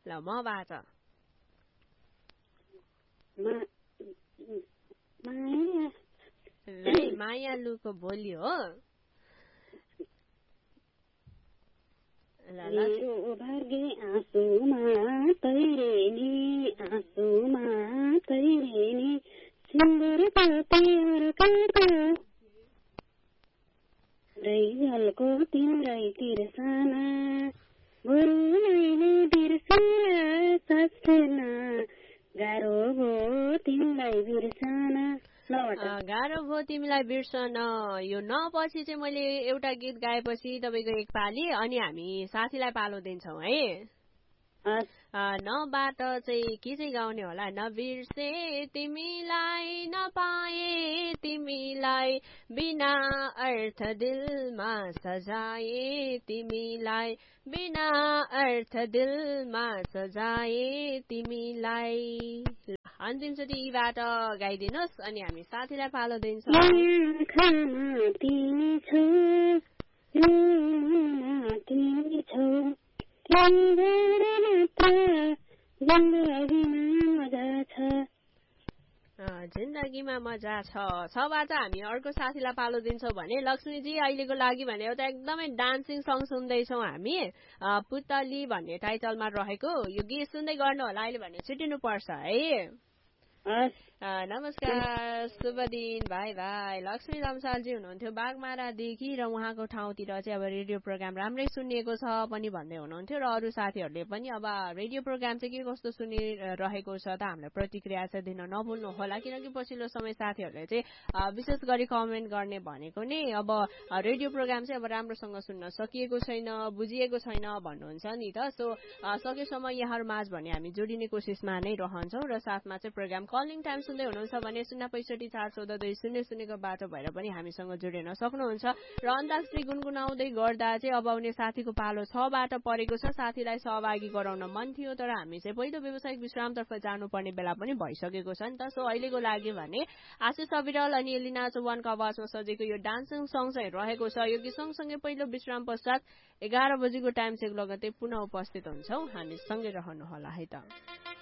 ल मबाट मायालुको बोली हो भागे आँसुमा तैरेनी सिन्दुरको तिम्रो रैजलको तिम्रै तिर्सना बरु मैले बिर्सना सक्दैन गाह्रो भयो तिमीलाई बिर्सना गाह्रो भयो तिमीलाई बिर्सन यो नपछि चाहिँ मैले एउटा गीत गाएपछि तपाईँको एक पाली अनि हामी साथीलाई पालो दिन्छौँ है नबाट चाहिँ के चाहिँ गाउने होला नबिर्से तिमीलाई नपाए तिमीलाई बिना अर्थ दिलमा सजाए तिमीलाई बिना अर्थ दिलमा सजाए तिमीलाई अन्तिमचोटि यीबाट गाइदिनुहोस् अनि हामी साथीलाई पालो दिन्छौँ जिन्दगीमा मजा छबाट हामी अर्को साथीलाई पालो दिन्छौँ भने लक्ष्मीजी अहिलेको लागि भने एउटा एकदमै डान्सिङ सङ सुन्दैछौँ हामी पुतली भन्ने टाइटलमा रहेको यो गीत सुन्दै गर्नु होला अहिले भने छुटिनु पर्छ है नमस्कार शुभ दिन बाई बाई लक्ष्मी लम्सालजी हुनुहुन्थ्यो बागमारादेखि र उहाँको ठाउँतिर चाहिँ अब रेडियो प्रोग्राम राम्रै सुनिएको छ पनि भन्दै हुनुहुन्थ्यो र अरू साथीहरूले पनि अब रेडियो प्रोग्राम चाहिँ के कस्तो सुनिरहेको छ त हामीलाई प्रतिक्रिया चाहिँ दिन नभुल्नु होला किनकि पछिल्लो समय साथीहरूले चाहिँ विशेष गरी कमेन्ट गर्ने भनेको नै अब रेडियो प्रोग्राम चाहिँ अब राम्रोसँग सुन्न सकिएको छैन बुझिएको छैन भन्नुहुन्छ नि त सो सकेसम्म यहाँहरू माझ भने हामी जोडिने कोसिसमा नै रहन्छौँ र साथमा चाहिँ प्रोग्राम कलिङ टाइम सुन्दै हुनुहुन्छ भने 06541402000 बाटो भएर पनि हामीसँग जोडिन सक्नुहुन्छ र अन्ताक्षरी गुनगुनाउँदै गर्दा चाहिँ अब आउने साथीको पालो 6बाट परेको छ साथीलाई सहभागी गराउन मन थियो तर हामी चाहिँ पहिलो व्यावसायिक विश्रामतर्फ जानुपर्ने बेला पनि भइसकेको छ नि त सो अहिलेको लागि भने आशिष अविरल अनि एलिना चौहानको आवाजमा सजेको यो डान्सिङ सङ चाहिँ रहेको छ यो गीत सँगसँगै पहिलो विश्राम पश्चात 11 बजेको टाइम चेक लगतै पुनः उपस्थित हुन्छौँ हामी सँगै रहनु होला है त